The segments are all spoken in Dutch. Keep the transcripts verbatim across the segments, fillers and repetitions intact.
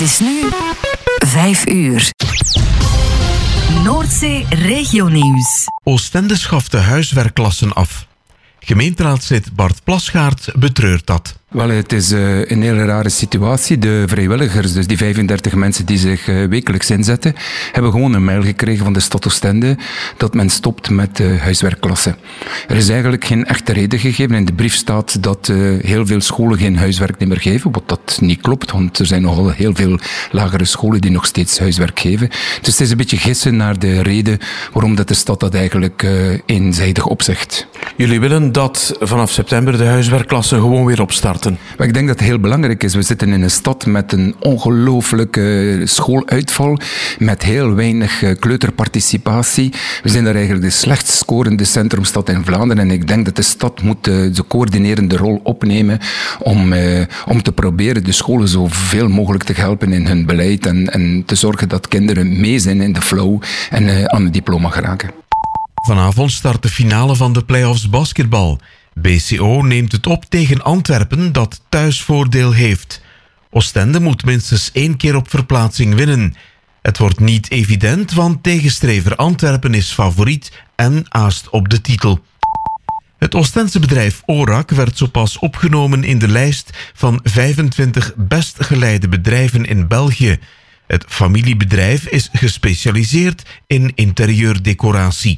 is nu vijf uur. Noordzee Regionieuws. Oostende schaft de huiswerkklassen af. Gemeenteraadslid Bart Plasgaard betreurt dat. Wel, het is uh, een hele rare situatie. De vrijwilligers, dus die vijfendertig mensen die zich uh, wekelijks inzetten, hebben gewoon een mail gekregen van de stad Oostende dat men stopt met uh, huiswerkklassen. Er is eigenlijk geen echte reden gegeven. In de brief staat dat uh, heel veel scholen geen huiswerk meer geven, wat dat niet klopt, want er zijn nogal heel veel lagere scholen die nog steeds huiswerk geven. Dus het is een beetje gissen naar de reden waarom dat de stad dat eigenlijk uh, eenzijdig opzegt. Jullie willen dat vanaf september de huiswerkklassen gewoon weer opstarten? Maar ik denk dat het heel belangrijk is. We zitten in een stad met een ongelooflijke schooluitval, met heel weinig kleuterparticipatie. We zijn daar eigenlijk de slechtst scorende centrumstad in Vlaanderen en ik denk dat de stad moet de coördinerende rol opnemen om, eh, om te proberen de scholen zoveel mogelijk te helpen in hun beleid en, en te zorgen dat kinderen mee zijn in de flow en eh, aan het diploma geraken. Vanavond start de finale van de play-offs basketbal. B C O neemt het op tegen Antwerpen dat thuisvoordeel heeft. Oostende moet minstens één keer op verplaatsing winnen. Het wordt niet evident, want tegenstrever Antwerpen is favoriet en aast op de titel. Het Oostense bedrijf Orac werd zo pas opgenomen in de lijst van vijfentwintig best geleide bedrijven in België. Het familiebedrijf is gespecialiseerd in interieurdecoratie.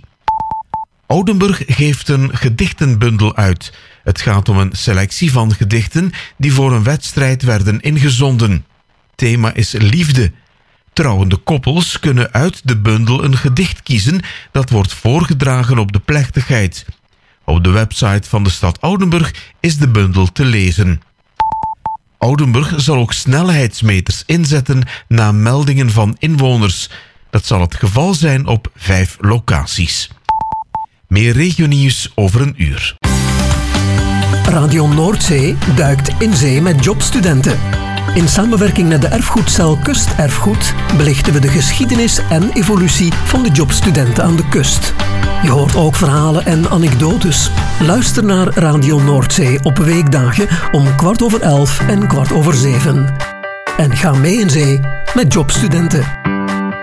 Oudenburg geeft een gedichtenbundel uit. Het gaat om een selectie van gedichten die voor een wedstrijd werden ingezonden. Thema is liefde. Trouwende koppels kunnen uit de bundel een gedicht kiezen dat wordt voorgedragen op de plechtigheid. Op de website van de stad Oudenburg is de bundel te lezen. Oudenburg zal ook snelheidsmeters inzetten na meldingen van inwoners. Dat zal het geval zijn op vijf locaties. Meer regionieuws over een uur. Radio Noordzee duikt in zee met jobstudenten. In samenwerking met de erfgoedcel Kusterfgoed belichten we de geschiedenis en evolutie van de jobstudenten aan de kust. Je hoort ook verhalen en anekdotes. Luister naar Radio Noordzee op weekdagen om kwart over elf en kwart over zeven. En ga mee in zee met jobstudenten.